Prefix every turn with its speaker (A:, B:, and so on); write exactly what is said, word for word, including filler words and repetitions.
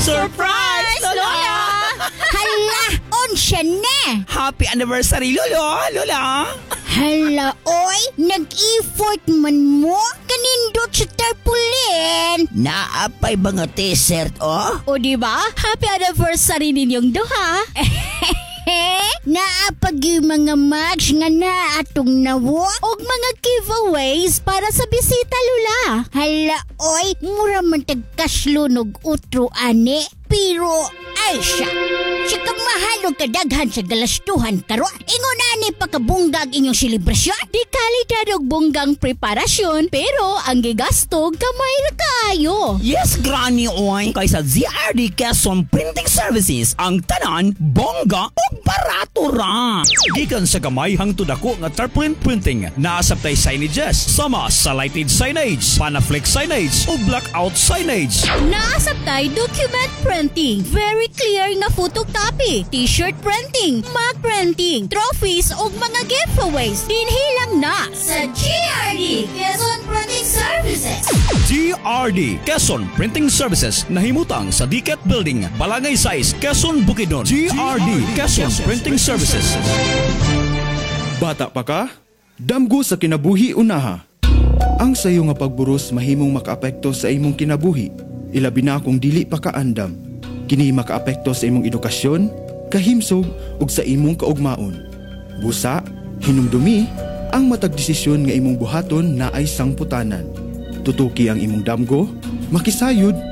A: Surprise, Lola!
B: Hala, unsya na!
A: Happy anniversary, Lolo! Lola!
B: Hala, oy, nag-effort man mo? Kanindot sa tarpaulin.
A: Naapay ba nga t-shirt, oh?
C: O diba? Happy anniversary ninyong duha.
B: Naapag yung mga mugs nga na atong nawo.
C: Og mga giveaways para sa bisita, Lola.
B: Hala, oy, mura man tagkaslunog utro ane. Pero, ay siya. Siya kang mahalog kadaghan sa galastuhan karo. Ingon ani pakabunggag inyong selebrasyon.
C: Di kalidad og bonggang preparasyon, pero ang gigastog kamay ra kaayo.
A: Yes, Granny, oy! Kaysa Z R D Quezon Printing Services, ang tanan, bongga o barato ra. Gikan sa gamay hangtod ako nga tarpaulin printing, naasaptay signages, sama sa lighted signage, panaflex signage o blackout signage.
C: Naasaptay document printing, very clear nga photocopy, t-shirt printing, mug printing, trophies ug mga giveaways. Dinhilang na sa G R D Quezon Printing Services.
A: G R D Quezon Printing Services, nahimutang sa D C A T Building, Balangay Size, Quezon, Bukidnon. G R D Quezon Printing Services.
D: Bata pa ka? Damgo sa kinabuhi unaha. Ang sayo nga pagburos mahimong makaapekto sa imong kinabuhi. Ilabi na kung dili pa ka andam. Kini makaapekto sa imong edukasyon, kahimsog ug sa imong kaugmaon. Busa, hinumdumi, ang matag desisyon nga imong buhaton na ay sangputanan. Tutuki ang imong damgo, makisayod